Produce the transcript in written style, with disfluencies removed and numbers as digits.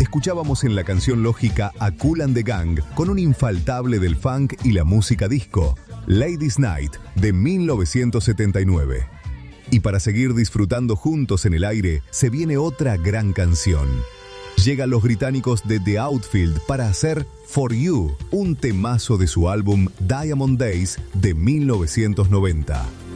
escuchábamos en la canción lógica a Kool and the Gang con un infaltable del funk y la música disco, Ladies Night, de 1979. Y para seguir disfrutando juntos en el aire, se viene otra gran canción. Llegan los británicos de The Outfield para hacer For You, un temazo de su álbum Diamond Days de 1990.